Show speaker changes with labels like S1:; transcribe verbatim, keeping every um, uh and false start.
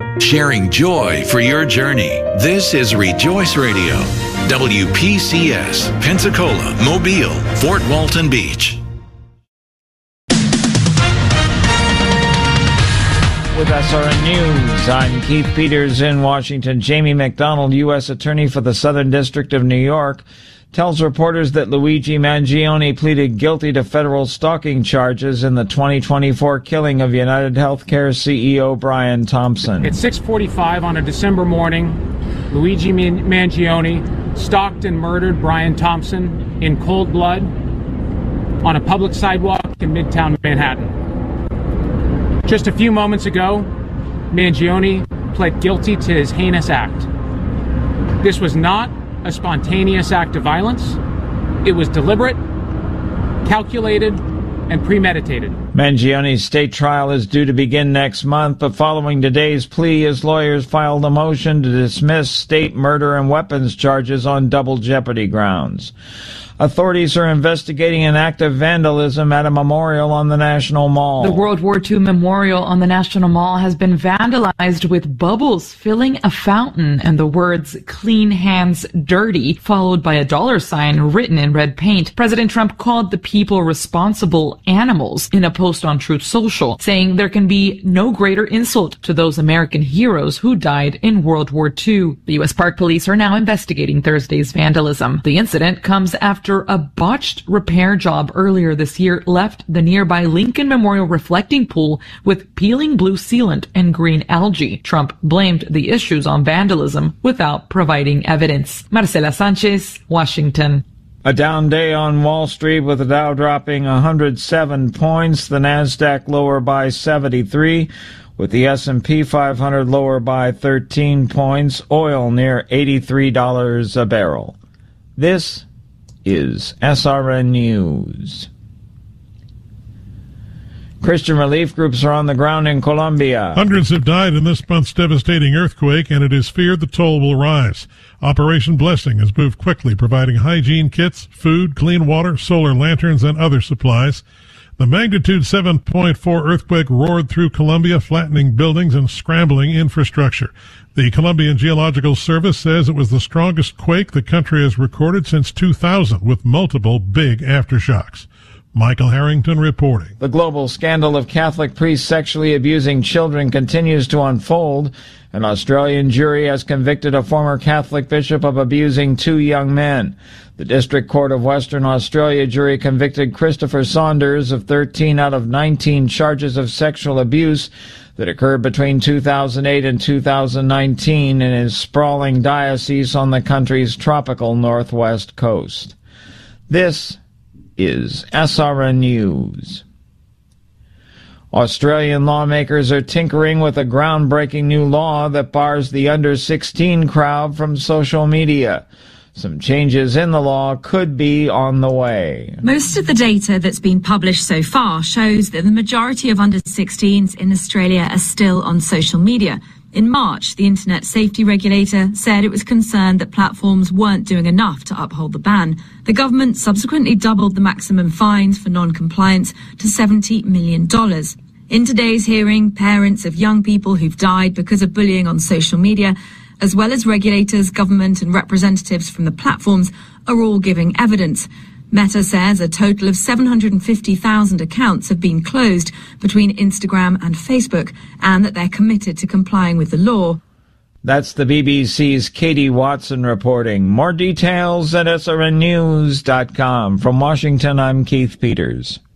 S1: sharing joy for your journey. This is Rejoice Radio, W P C S, Pensacola, Mobile, Fort Walton Beach.
S2: With S R N News, I'm Keith Peters in Washington. Jamie McDonald, U S Attorney for the Southern District of New York, tells reporters that Luigi Mangione pleaded guilty to federal stalking charges in the twenty twenty-four killing of United Healthcare C E O Brian Thompson.
S3: At six forty-five on a December morning, Luigi Mangione stalked and murdered Brian Thompson in cold blood on a public sidewalk in Midtown Manhattan. Just a few moments ago, Mangione pled guilty to his heinous act. This was not a spontaneous act of violence. It was deliberate, calculated, and premeditated.
S2: Mangione's state trial is due to begin next month, but following today's plea, his lawyers filed a motion to dismiss state murder and weapons charges on double jeopardy grounds. Authorities are investigating an act of vandalism at a memorial on the National Mall.
S4: The World War Two memorial on the National Mall has been vandalized with bubbles filling a fountain and the words "Clean Hands Dirty," followed by a dollar sign written in red paint. President Trump called the people responsible animals in a post on Truth Social, saying there can be no greater insult to those American heroes who died in World War Two. The U S Park Police are now investigating Thursday's vandalism. The incident comes after a botched repair job earlier this year left the nearby Lincoln Memorial reflecting pool with peeling blue sealant and green algae. Trump blamed the issues on vandalism without providing evidence. Marcela Sanchez, Washington.
S2: A down day on Wall Street with the Dow dropping one hundred seven points, the Nasdaq lower by seventy-three, with the S and P five hundred lower by thirteen points, oil near eighty-three dollars a barrel. This is S R N News. Christian relief groups are on the ground in Colombia.
S5: Hundreds have died in this month's devastating earthquake, and it is feared the toll will rise. Operation Blessing has moved quickly, providing hygiene kits, food, clean water, solar lanterns, and other supplies. The magnitude seven point four earthquake roared through Colombia, flattening buildings and scrambling infrastructure. The Colombian Geological Service says it was the strongest quake the country has recorded since two thousand, with multiple big aftershocks. Michael Harrington reporting.
S2: The global scandal of Catholic priests sexually abusing children continues to unfold. An Australian jury has convicted a former Catholic bishop of abusing two young men. The District Court of Western Australia jury convicted Christopher Saunders of thirteen out of nineteen charges of sexual abuse that occurred between two thousand eight and two thousand nineteen in his sprawling diocese on the country's tropical northwest coast. This is S R N News. Australian lawmakers are tinkering with a groundbreaking new law that bars the under sixteen crowd from social media. Some changes in the law could be on the way.
S6: Most of the data that's been published so far shows that the majority of under sixteens in Australia are still on social media. In March, the Internet Safety Regulator said it was concerned that platforms weren't doing enough to uphold the ban. The government subsequently doubled the maximum fines for non-compliance to seventy million dollars. In today's hearing, parents of young people who've died because of bullying on social media, as well as regulators, government and representatives from the platforms, are all giving evidence. Meta says a total of seven hundred fifty thousand accounts have been closed between Instagram and Facebook, and that they're committed to complying with the law.
S2: That's the B B C's Katie Watson reporting. More details at S R N news dot com. From Washington, I'm Keith Peters.